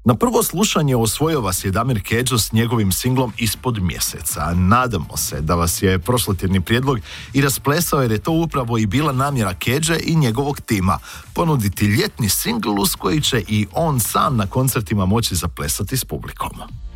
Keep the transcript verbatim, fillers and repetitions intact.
Na prvo slušanje osvojio vas je Damir Kedžo s njegovim singlom Ispod mjeseca. Nadamo se da vas je prošlotjedni prijedlog i rasplesao, jer je to upravo i bila namjera Kedže i njegovog tima. Ponuditi ljetni singl uz koji će i on sam na koncertima moći zaplesati s publikom.